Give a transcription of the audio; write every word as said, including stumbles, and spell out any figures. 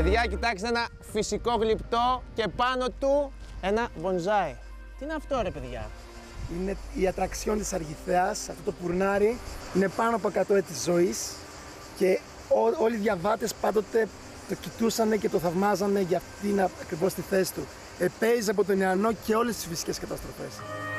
Παιδιά, κοιτάξτε ένα φυσικό γλυπτό και πάνω του ένα μπονζάι. Τι είναι αυτό, ρε παιδιά? Είναι η ατραξιόν της Αργιθέας. Αυτό το πουρνάρι είναι πάνω από εκατό έτη ζωής και ό, όλοι οι διαβάτες πάντοτε το κοιτούσαν και το θαυμάζανε για αυτήν ακριβώς τη θέση του. Επέζησε από τον Ιαννό και όλες τις φυσικές καταστροφές.